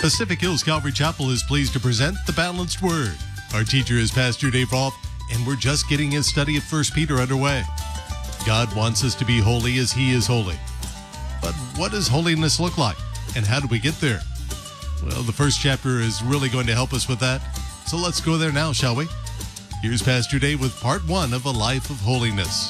Pacific Hills Calvary Chapel is pleased to present the Balanced Word. Our teacher is Pastor Dave Roth, and we're just getting his study of 1 Peter underway. God wants us to be holy as He is holy. But what does holiness look like, and how do we get there? Well, the first chapter is really going to help us with that, so let's go there now, shall we? Here's Pastor Dave with part 1 of A Life of Holiness.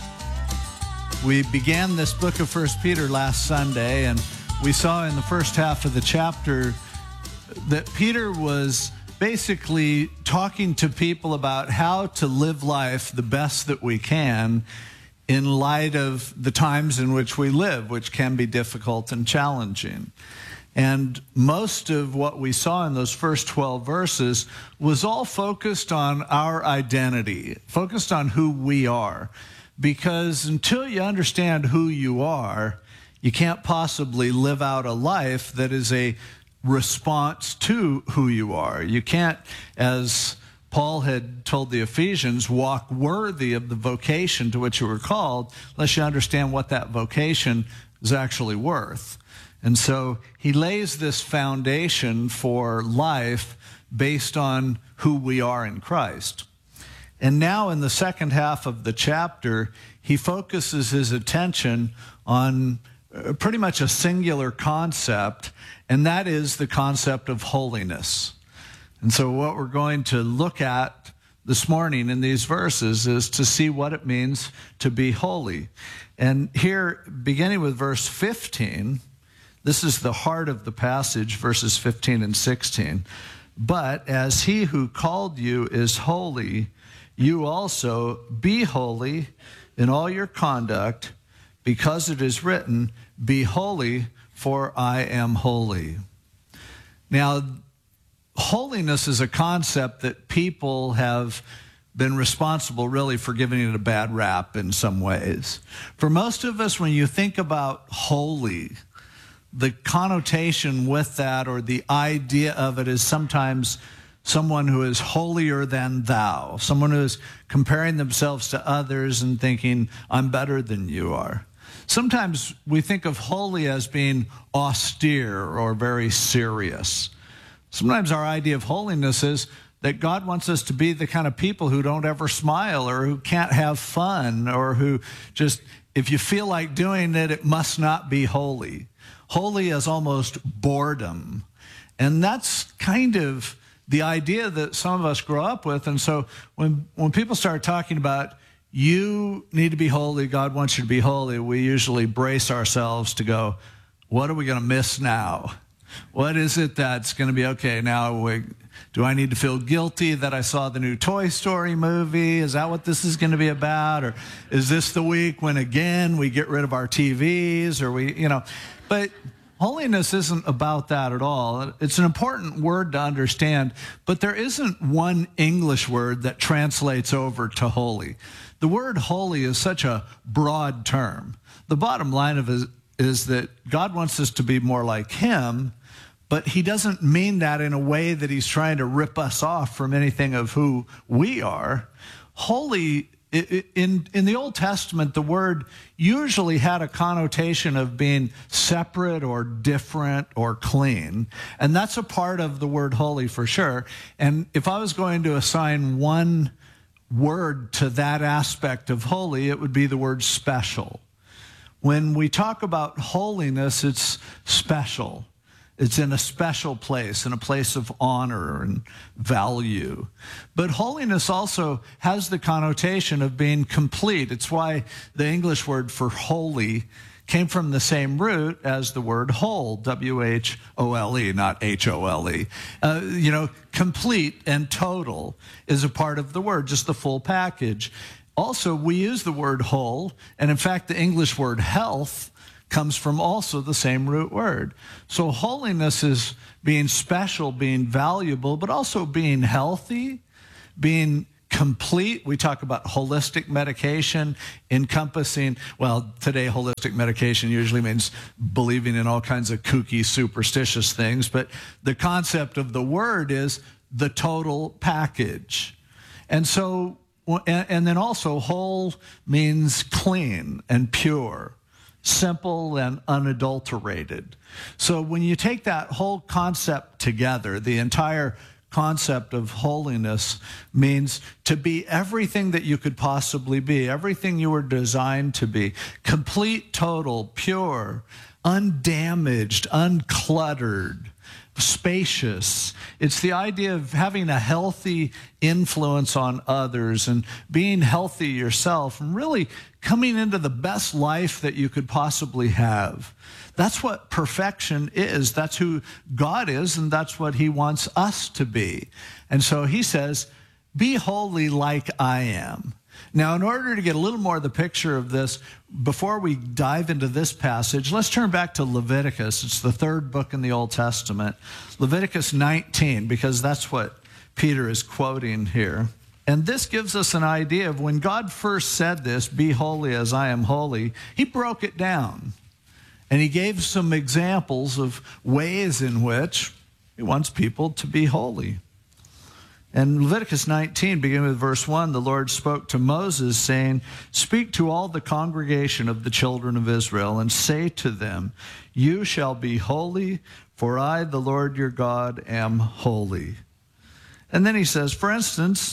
We began this book of 1 Peter last Sunday, and we saw in the first half of the chapter that Peter was basically talking to people about how to live life the best that we can in light of the times in which we live, which can be difficult and challenging. And most of what we saw in those first 12 verses was all focused on our identity, focused on who we are. Because until you understand who you are, you can't possibly live out a life that is a response to who you are. You can't, as Paul had told the Ephesians, walk worthy of the vocation to which you were called unless you understand what that vocation is actually worth. And so he lays this foundation for life based on who we are in Christ. And now in the second half of the chapter, he focuses his attention on pretty much a singular concept, and that is the concept of holiness. And so what we're going to look at this morning in these verses is to see what it means to be holy. And here, beginning with verse 15, this is the heart of the passage, verses 15 and 16. But as he who called you is holy, you also be holy in all your conduct, because it is written, be holy, for I am holy. Now, holiness is a concept that people have been responsible really for giving it a bad rap in some ways. For most of us, when you think about holy, the connotation with that or the idea of it is sometimes someone who is holier than thou, someone who is comparing themselves to others and thinking, I'm better than you are. Sometimes we think of holy as being austere or very serious. Sometimes our idea of holiness is that God wants us to be the kind of people who don't ever smile or who can't have fun or who just, if you feel like doing it, it must not be holy. Holy is almost boredom. And that's kind of the idea that some of us grow up with. And so when people start talking about you need to be holy, God wants you to be holy, we usually brace ourselves to go, what are we going to miss now? What is it that's going to be okay now? Do I need to feel guilty that I saw the new Toy Story movie? Is that what this is going to be about? Or is this the week when, again, we get rid of our TVs? Or but holiness isn't about that at all. It's an important word to understand, but there isn't one English word that translates over to holy. The word holy is such a broad term. The bottom line of it is that God wants us to be more like Him, but He doesn't mean that in a way that He's trying to rip us off from anything of who we are. Holy, in the Old Testament, the word usually had a connotation of being separate or different or clean. And that's a part of the word holy for sure. And if I was going to assign one word to that aspect of holy, it would be the word special. When we talk about holiness, it's special. It's in a special place, in a place of honor and value. But holiness also has the connotation of being complete. It's why the English word for holy came from the same root as the word whole, W-H-O-L-E, not H-O-L-E. Complete and total is a part of the word, just the full package. Also, we use the word whole, and in fact, the English word health comes from also the same root word. So holiness is being special, being valuable, but also being healthy, being complete. We talk about holistic medication encompassing, well, today holistic medication usually means believing in all kinds of kooky, superstitious things, but the concept of the word is the total package. And so, and then also whole means clean and pure. simple, and unadulterated. So when you take that whole concept together, the entire concept of holiness means to be everything that you could possibly be, everything you were designed to be, complete, total, pure, undamaged, uncluttered, spacious. It's the idea of having a healthy influence on others and being healthy yourself and really coming into the best life that you could possibly have. That's what perfection is. That's who God is, and that's what he wants us to be. And so he says, be holy like I am. Now, in order to get a little more of the picture of this, before we dive into this passage, let's turn back to Leviticus. It's the third book in the Old Testament. Leviticus 19, because that's what Peter is quoting here. And this gives us an idea of when God first said this, be holy as I am holy, he broke it down. And he gave some examples of ways in which he wants people to be holy. In Leviticus 19, beginning with verse 1, the Lord spoke to Moses, saying, speak to all the congregation of the children of Israel, and say to them, you shall be holy, for I, the Lord your God, am holy. And then he says, for instance,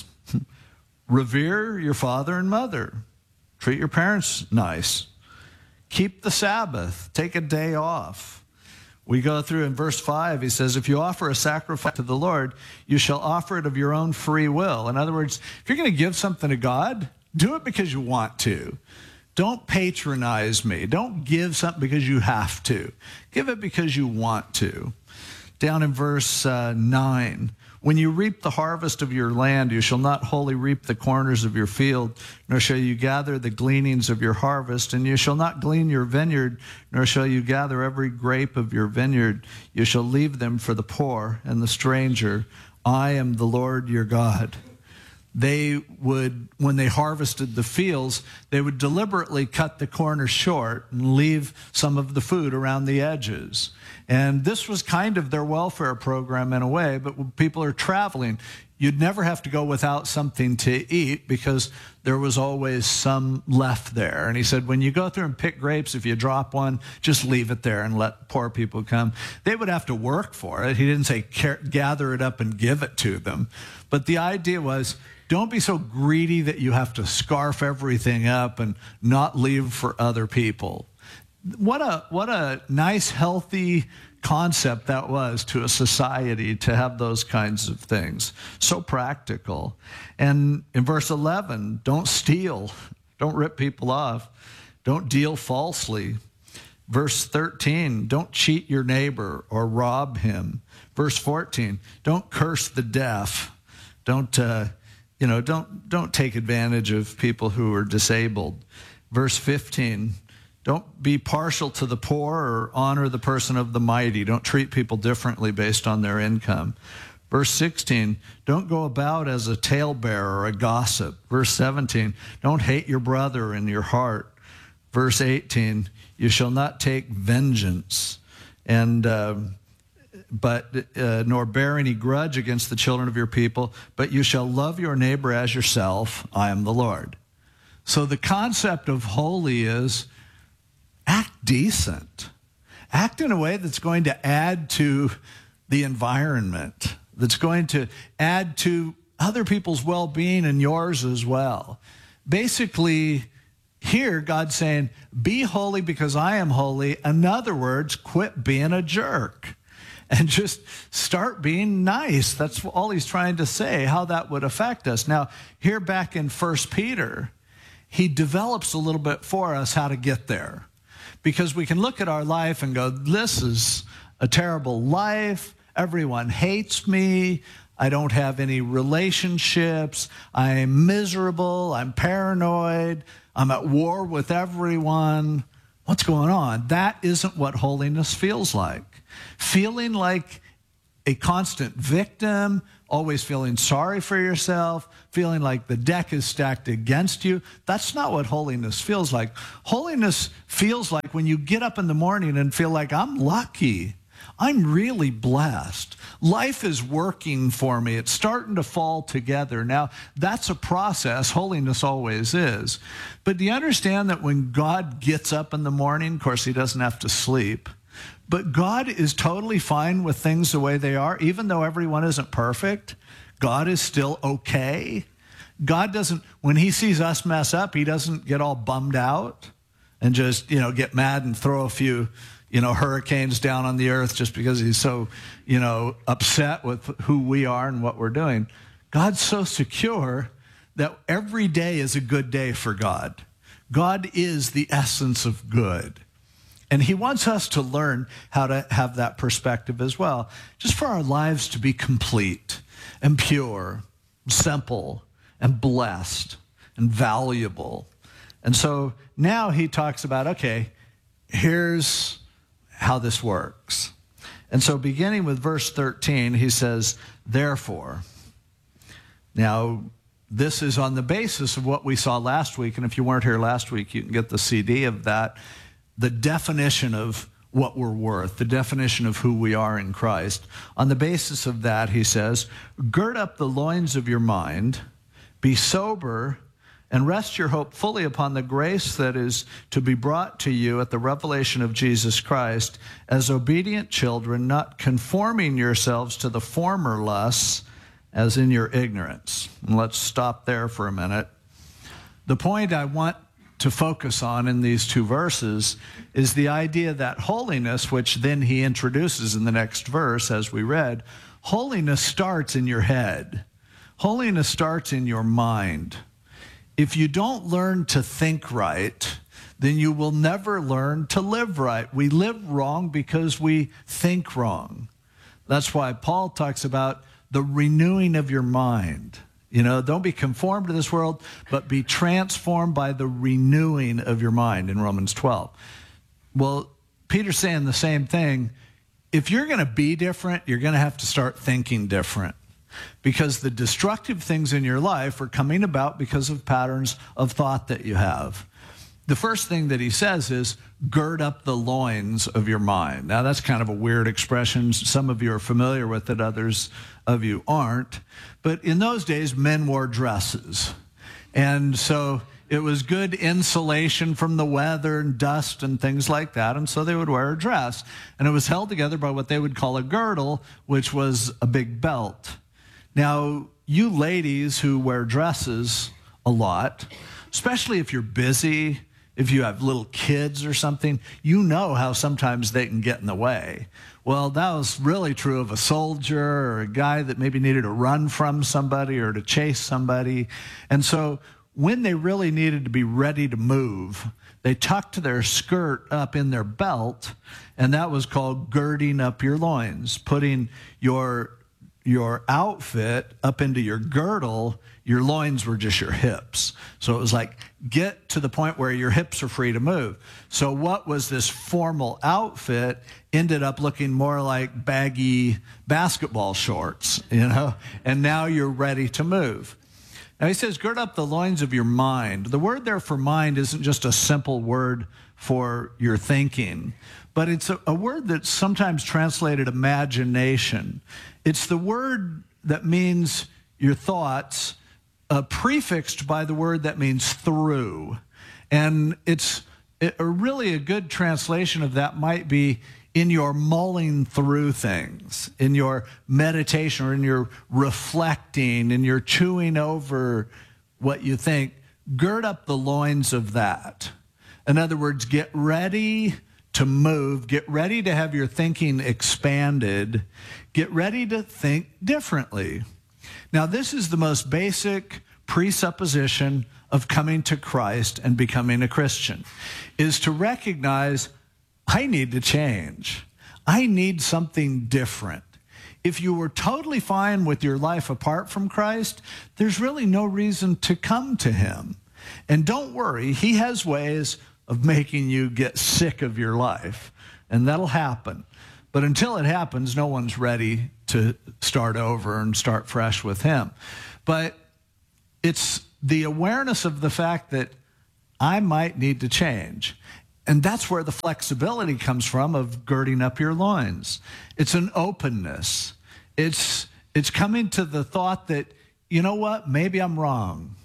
revere your father and mother. Treat your parents nice. Keep the Sabbath. Take a day off. We go through in verse 5, he says, if you offer a sacrifice to the Lord, you shall offer it of your own free will. In other words, if you're going to give something to God, do it because you want to. Don't patronize me. Don't give something because you have to. Give it because you want to. Down in verse 9, when you reap the harvest of your land, you shall not wholly reap the corners of your field, nor shall you gather the gleanings of your harvest, and you shall not glean your vineyard, nor shall you gather every grape of your vineyard. You shall leave them for the poor and the stranger. I am the Lord your God. They would, when they harvested the fields, they would deliberately cut the corners short and leave some of the food around the edges. And this was kind of their welfare program in a way, but when people are traveling, you'd never have to go without something to eat because there was always some left there. And he said, when you go through and pick grapes, if you drop one, just leave it there and let poor people come. They would have to work for it. He didn't say gather it up and give it to them. But the idea was, don't be so greedy that you have to scarf everything up and not leave for other people. What a nice, healthy concept that was to a society to have those kinds of things. So practical. And in verse 11, don't steal. Don't rip people off. Don't deal falsely. Verse 13, don't cheat your neighbor or rob him. Verse 14, don't curse the deaf. Don't take advantage of people who are disabled. Verse 15, don't be partial to the poor or honor the person of the mighty. Don't treat people differently based on their income. Verse 16, don't go about as a talebearer or a gossip. Verse 17, don't hate your brother in your heart. Verse 18, you shall not take vengeance nor bear any grudge against the children of your people, but you shall love your neighbor as yourself. I am the Lord. So the concept of holy is act decent. Act in a way that's going to add to the environment, that's going to add to other people's well-being and yours as well. Basically, here God's saying, be holy because I am holy. In other words, quit being a jerk and just start being nice. That's all he's trying to say, how that would affect us. Now, here back in 1 Peter, he develops a little bit for us how to get there. Because we can look at our life and go, this is a terrible life. Everyone hates me. I don't have any relationships. I'm miserable. I'm paranoid. I'm at war with everyone. What's going on? That isn't what holiness feels like. Feeling like a constant victim, always feeling sorry for yourself, feeling like the deck is stacked against you. That's not what holiness feels like. Holiness feels like when you get up in the morning and feel like, I'm lucky. I'm really blessed. Life is working for me. It's starting to fall together. Now, that's a process. Holiness always is. But do you understand that when God gets up in the morning, of course, he doesn't have to sleep, but God is totally fine with things the way they are, even though everyone isn't perfect. God is still okay. God doesn't, when he sees us mess up, he doesn't get all bummed out and just, get mad and throw a few, hurricanes down on the earth just because he's so, upset with who we are and what we're doing. God's so secure that every day is a good day for God. God is the essence of good. And he wants us to learn how to have that perspective as well, just for our lives to be complete and pure, simple, and blessed, and valuable. And so now he talks about, okay, here's how this works. And so beginning with verse 13, he says, therefore. Now, this is on the basis of what we saw last week. And if you weren't here last week, you can get the CD of that. The definition of what we're worth, the definition of who we are in Christ. On the basis of that, he says, gird up the loins of your mind, be sober, and rest your hope fully upon the grace that is to be brought to you at the revelation of Jesus Christ, as obedient children, not conforming yourselves to the former lusts, as in your ignorance. And let's stop there for a minute. The point I want to focus on in these two verses is the idea that holiness, which then he introduces in the next verse, as we read, holiness starts in your head. Holiness starts in your mind. If you don't learn to think right, then you will never learn to live right. We live wrong because we think wrong. That's why Paul talks about the renewing of your mind. Don't be conformed to this world, but be transformed by the renewing of your mind in Romans 12. Well, Peter's saying the same thing. If you're going to be different, you're going to have to start thinking different, because the destructive things in your life are coming about because of patterns of thought that you have. The first thing that he says is, gird up the loins of your mind. Now, that's kind of a weird expression. Some of you are familiar with it, others of you aren't. But in those days, men wore dresses. And so it was good insulation from the weather and dust and things like that. And so they would wear a dress. And it was held together by what they would call a girdle, which was a big belt. Now, you ladies who wear dresses a lot, especially if you're busy, if you have little kids or something, you know how sometimes they can get in the way. Well, that was really true of a soldier or a guy that maybe needed to run from somebody or to chase somebody. And so when they really needed to be ready to move, they tucked their skirt up in their belt, and that was called girding up your loins, putting your outfit up into your girdle. Your loins were just your hips. So it was like, get to the point where your hips are free to move. So what was this formal outfit ended up looking more like baggy basketball shorts, and now you're ready to move. Now he says, gird up the loins of your mind. The word there for mind isn't just a simple word for your thinking, but it's a word that's sometimes translated imagination. It's the word that means your thoughts, prefixed by the word that means through. And it's really a good translation of that might be in your mulling through things, in your meditation, or in your reflecting, in your chewing over what you think. Gird up the loins of that. In other words, get ready to move, get ready to have your thinking expanded, get ready to think differently. Now, this is the most basic presupposition of coming to Christ and becoming a Christian, is to recognize, I need to change. I need something different. If you were totally fine with your life apart from Christ, there's really no reason to come to him. And don't worry, he has ways of making you get sick of your life, and that'll happen. But until it happens, no one's ready to start over and start fresh with him. But it's the awareness of the fact that I might need to change. And that's where the flexibility comes from of girding up your loins. It's an openness. It's coming to the thought that, you know what, maybe I'm wrong.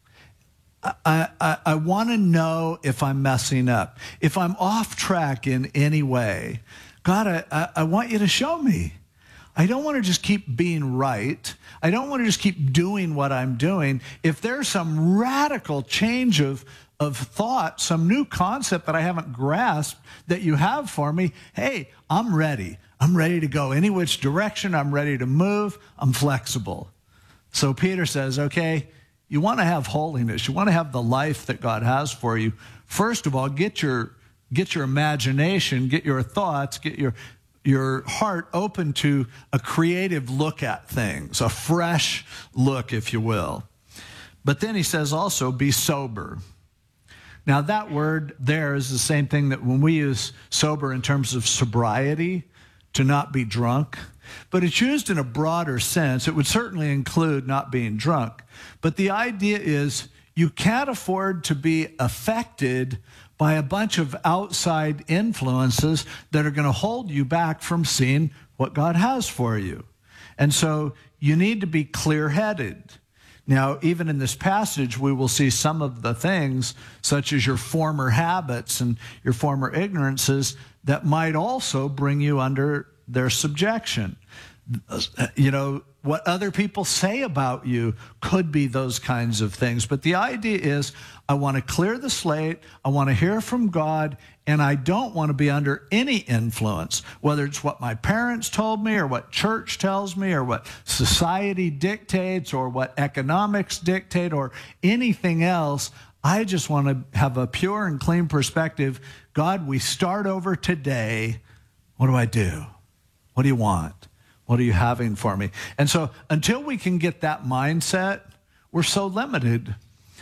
I want to know if I'm messing up. If I'm off track in any way, God, I want you to show me. I don't want to just keep being right. I don't want to just keep doing what I'm doing. If there's some radical change of thought, some new concept that I haven't grasped that you have for me, hey, I'm ready. I'm ready to go any which direction. I'm ready to move. I'm flexible. So Peter says, okay, you want to have holiness. You want to have the life that God has for you. First of all, get your imagination, get your thoughts, get your heart open to a creative look at things, a fresh look, if you will. But then he says also, be sober. Now, that word there is the same thing that when we use sober in terms of sobriety, to not be drunk, but it's used in a broader sense. It would certainly include not being drunk. But the idea is you can't afford to be affected by a bunch of outside influences that are going to hold you back from seeing what God has for you. And so you need to be clear-headed. Now, even in this passage, we will see some of the things, such as your former habits and your former ignorances, that might also bring you under their subjection. You know, what other people say about you could be those kinds of things. But the idea is, I want to clear the slate, I want to hear from God, and I don't want to be under any influence, whether it's what my parents told me or what church tells me or what society dictates or what economics dictate or anything else. I just want to have a pure and clean perspective. God, we start over today. What do I do? What do you want? What are you having for me? And so until we can get that mindset, we're so limited.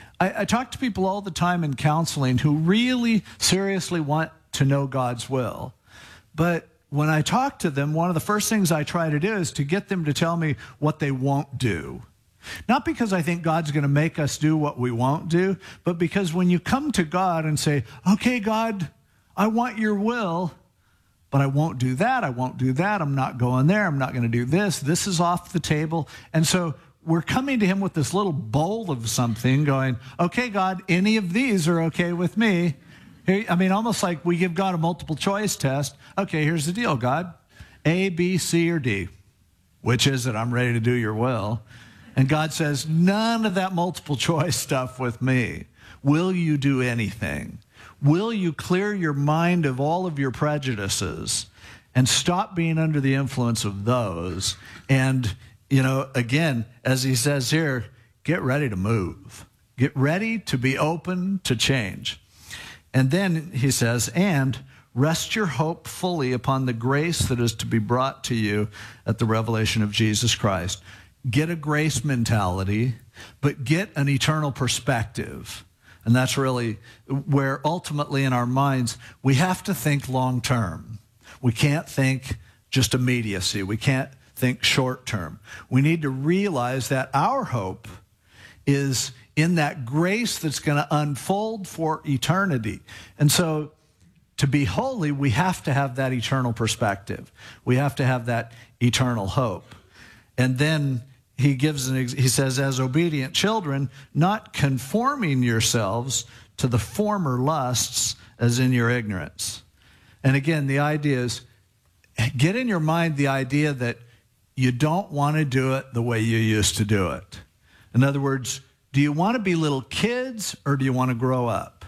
I talk to people all the time in counseling who really seriously want to know God's will. But when I talk to them, one of the first things I try to do is to get them to tell me what they won't do. Not because I think God's going to make us do what we won't do, but because when you come to God and say, okay, God, I want your will, but I won't do that, I won't do that, I'm not going there, I'm not going to do this, this is off the table. And so we're coming to him with this little bowl of something going, okay, God, any of these are okay with me. I mean, almost like we give God a multiple choice test. Okay, here's the deal, God. A, B, C, or D. Which is it? I'm ready to do your will. And God says, none of that multiple choice stuff with me. Will you do anything? Will you clear your mind of all of your prejudices and stop being under the influence of those? And, you know, again, as he says here, get ready to move. Get ready to be open to change. And then he says, and rest your hope fully upon the grace that is to be brought to you at the revelation of Jesus Christ. Get a grace mentality, but get an eternal perspective. And that's really where ultimately in our minds, we have to think long term. We can't think just immediacy. We can't think short term. We need to realize that our hope is in that grace that's going to unfold for eternity. And so to be holy, we have to have that eternal perspective. We have to have that eternal hope. And then he says, as obedient children, not conforming yourselves to the former lusts as in your ignorance. And again, the idea is, get in your mind the idea that you don't want to do it the way you used to do it. In other words, do you want to be little kids or do you want to grow up?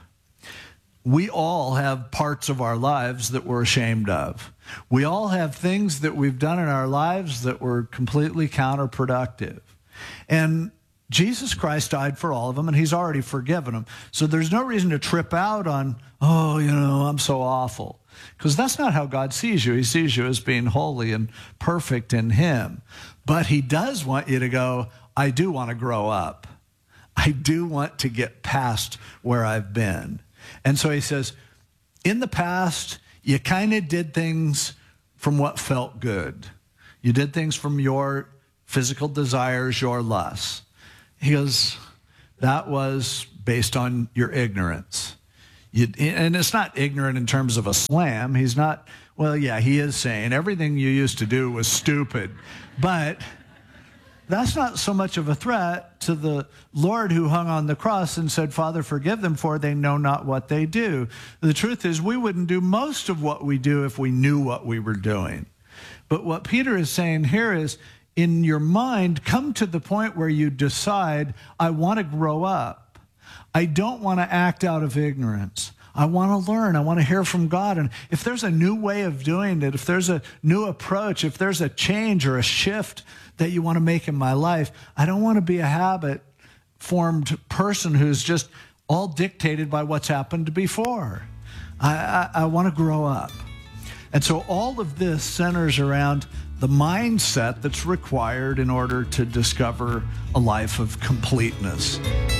We all have parts of our lives that we're ashamed of. We all have things that we've done in our lives that were completely counterproductive. And Jesus Christ died for all of them, and he's already forgiven them. So there's no reason to trip out on, oh, you know, I'm so awful. Because that's not how God sees you. He sees you as being holy and perfect in him. But he does want you to go, I do want to grow up. I do want to get past where I've been. And so he says, in the past, you kind of did things from what felt good. You did things from your physical desires, your lusts. He goes, that was based on your ignorance. And it's not ignorant in terms of a slam. He's not, well, yeah, he is saying everything you used to do was stupid. But that's not so much of a threat to the Lord who hung on the cross and said, Father, forgive them, for they know not what they do. The truth is, we wouldn't do most of what we do if we knew what we were doing. But what Peter is saying here is, in your mind, come to the point where you decide, I want to grow up. I don't want to act out of ignorance. I want to learn. I want to hear from God. And if there's a new way of doing it, if there's a new approach, if there's a change or a shift that you want to make in my life, I don't want to be a habit-formed person who's just all dictated by what's happened before. I want to grow up. And so all of this centers around the mindset that's required in order to discover a life of completeness.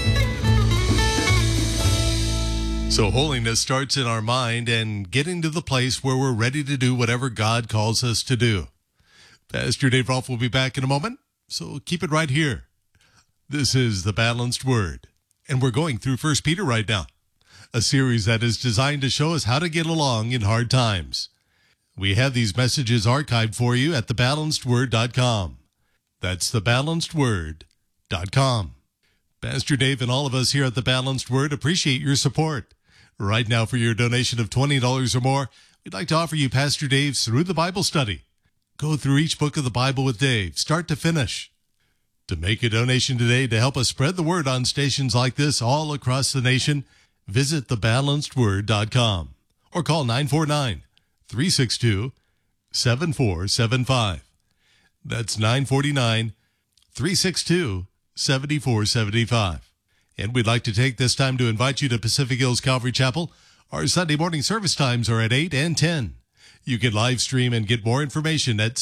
So holiness starts in our mind and getting to the place where we're ready to do whatever God calls us to do. Pastor Dave Rolfe will be back in a moment, so keep it right here. This is The Balanced Word, and we're going through 1 Peter right now, a series that is designed to show us how to get along in hard times. We have these messages archived for you at thebalancedword.com. That's thebalancedword.com. Pastor Dave and all of us here at The Balanced Word appreciate your support. Right now, for your donation of $20 or more, we'd like to offer you Pastor Dave's Through the Bible study. Go through each book of the Bible with Dave, start to finish. To make a donation today to help us spread the word on stations like this all across the nation, visit thebalancedword.com or call 949-362-7475. That's 949-362-7475. And we'd like to take this time to invite you to Pacific Hills Calvary Chapel. Our Sunday morning service times are at 8 and 10. You can live stream and get more information at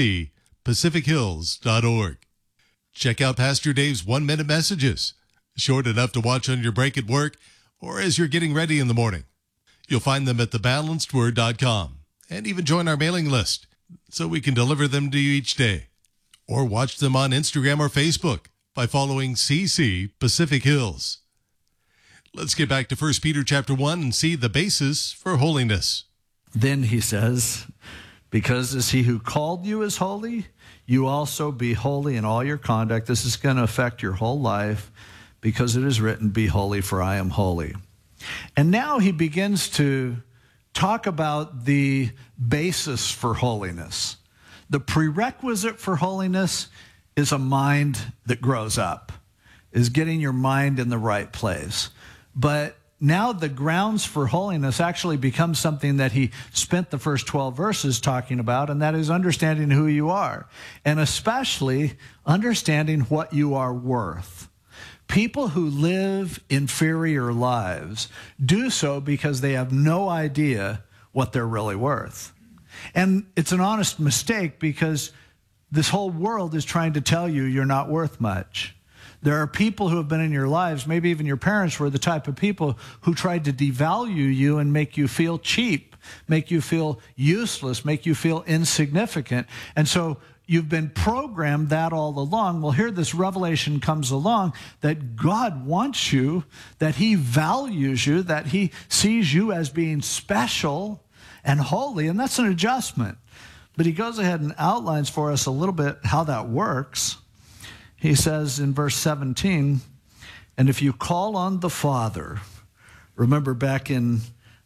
ccpacifichills.org. Check out Pastor Dave's 1-minute messages, short enough to watch on your break at work or as you're getting ready in the morning. You'll find them at thebalancedword.com and even join our mailing list so we can deliver them to you each day. Or watch them on Instagram or Facebook by following CC Pacific Hills. Let's get back to 1 Peter chapter 1 and see the basis for holiness. Then he says, because as he who called you is holy, you also be holy in all your conduct. This is going to affect your whole life because it is written, be holy, for I am holy. And now he begins to talk about the basis for holiness. The prerequisite for holiness is a mind that grows up, is getting your mind in the right place. But now the grounds for holiness actually become something that he spent the first 12 verses talking about, and that is understanding who you are, and especially understanding what you are worth. People who live inferior lives do so because they have no idea what they're really worth. And it's an honest mistake because this whole world is trying to tell you you're not worth much. There are people who have been in your lives, maybe even your parents were the type of people who tried to devalue you and make you feel cheap, make you feel useless, make you feel insignificant. And so you've been programmed that all along. Well, here this revelation comes along that God wants you, that he values you, that he sees you as being special and holy, and that's an adjustment. But he goes ahead and outlines for us a little bit how that works. He says in verse 17, and if you call on the Father, remember back in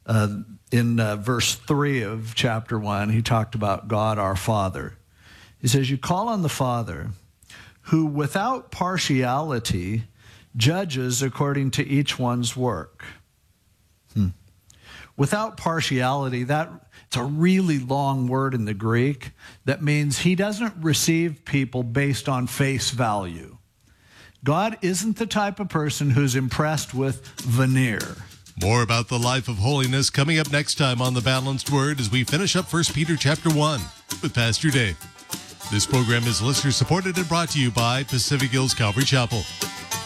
verse 3 of chapter 1, he talked about God our Father. He says, you call on the Father, who without partiality judges according to each one's work. Without partiality, it's a really long word in the Greek that means he doesn't receive people based on face value. God isn't the type of person who's impressed with veneer. More about the life of holiness coming up next time on The Balanced Word as we finish up 1 Peter chapter 1 with Pastor Dave. This program is listener supported and brought to you by Pacific Hills Calvary Chapel.